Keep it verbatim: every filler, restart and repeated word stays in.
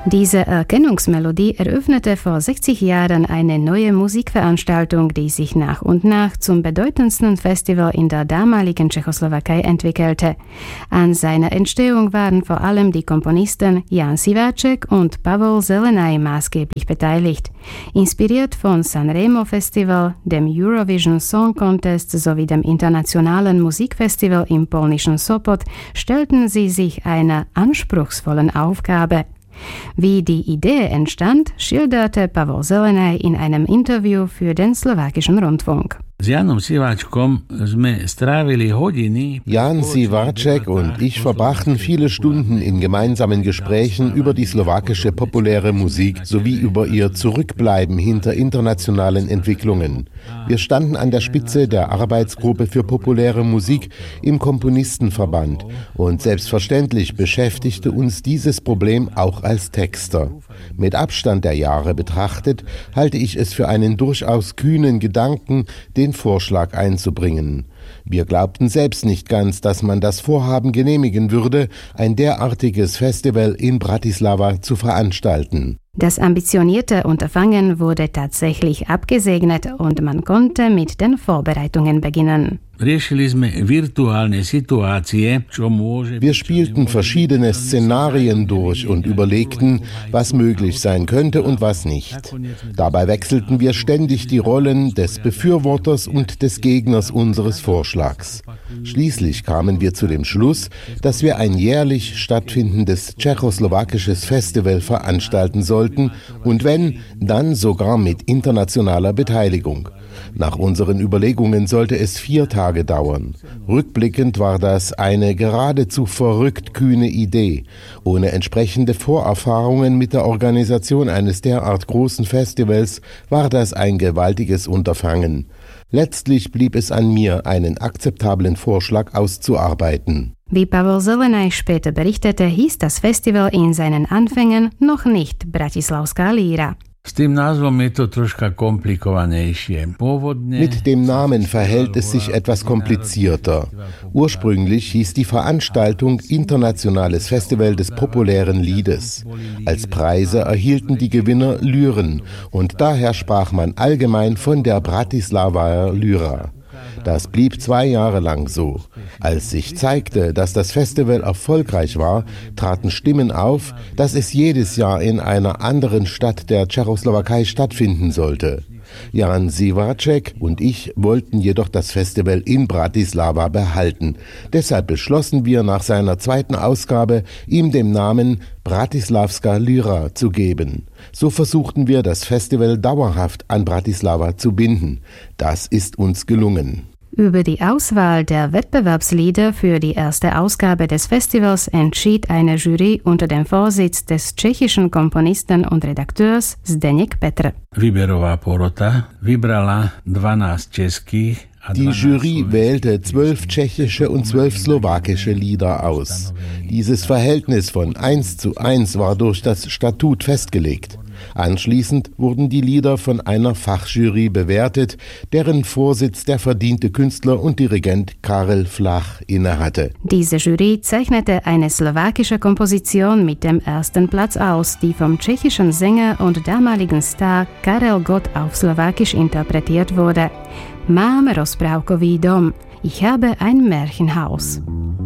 Diese Erkennungsmelodie eröffnete vor sechzig Jahren eine neue Musikveranstaltung, die sich nach und nach zum bedeutendsten Festival in der damaligen Tschechoslowakei entwickelte. An seiner Entstehung waren vor allem die Komponisten Jan Siváček und Pavel Zelenaj maßgeblich beteiligt. Inspiriert von Sanremo Festival, dem Eurovision Song Contest sowie dem internationalen Musikfestival im polnischen Sopot stellten sie sich einer anspruchsvollen Aufgabe. Wie die Idee entstand, schilderte Pavel Zelenaj in einem Interview für den slowakischen Rundfunk. Jan Siváček und ich verbrachten viele Stunden in gemeinsamen Gesprächen über die slowakische populäre Musik sowie über ihr Zurückbleiben hinter internationalen Entwicklungen. Wir standen an der Spitze der Arbeitsgruppe für populäre Musik im Komponistenverband und selbstverständlich beschäftigte uns dieses Problem auch als Texter. Mit Abstand der Jahre betrachtet, halte ich es für einen durchaus kühnen Gedanken, den Vorschlag einzubringen. Wir glaubten selbst nicht ganz, dass man das Vorhaben genehmigen würde, ein derartiges Festival in Bratislava zu veranstalten. Das ambitionierte Unterfangen wurde tatsächlich abgesegnet und man konnte mit den Vorbereitungen beginnen. Wir spielten verschiedene Szenarien durch und überlegten, was möglich sein könnte und was nicht. Dabei wechselten wir ständig die Rollen des Befürworters und des Gegners unseres Vorschlags. Schließlich kamen wir zu dem Schluss, dass wir ein jährlich stattfindendes tschechoslowakisches Festival veranstalten sollten und wenn, dann sogar mit internationaler Beteiligung. Nach unseren Überlegungen sollte es vier Tage dauern. Rückblickend war das eine geradezu verrückt kühne Idee. Ohne entsprechende Vorerfahrungen mit der Organisation eines derart großen Festivals war das ein gewaltiges Unterfangen. Letztlich blieb es an mir, einen akzeptablen Vorschlag auszuarbeiten. Wie Pavel Zelenaj später berichtete, hieß das Festival in seinen Anfängen noch nicht Bratislavská líra. Mit dem Namen verhält es sich etwas komplizierter. Ursprünglich hieß die Veranstaltung Internationales Festival des populären Liedes. Als Preise erhielten die Gewinner Lyren und daher sprach man allgemein von der Bratislavaer Lyra. Das blieb zwei Jahre lang so. Als sich zeigte, dass das Festival erfolgreich war, traten Stimmen auf, dass es jedes Jahr in einer anderen Stadt der Tschechoslowakei stattfinden sollte. Jan Siváček und ich wollten jedoch das Festival in Bratislava behalten. Deshalb beschlossen wir nach seiner zweiten Ausgabe, ihm den Namen Bratislavská líra zu geben. So versuchten wir, das Festival dauerhaft an Bratislava zu binden. Das ist uns gelungen. Über die Auswahl der Wettbewerbslieder für die erste Ausgabe des Festivals entschied eine Jury unter dem Vorsitz des tschechischen Komponisten und Redakteurs Zdeněk Petr. Výberová porota vybrala dvanásť českých. Die Jury wählte zwölf tschechische und zwölf slowakische Lieder aus. Dieses Verhältnis von eins zu eins war durch das Statut festgelegt. Anschließend wurden die Lieder von einer Fachjury bewertet, deren Vorsitz der verdiente Künstler und Dirigent Karel Flach innehatte. Diese Jury zeichnete eine slowakische Komposition mit dem ersten Platz aus, die vom tschechischen Sänger und damaligen Star Karel Gott auf Slowakisch interpretiert wurde. Mám rozprávkový dom. Ich habe ein Märchenhaus.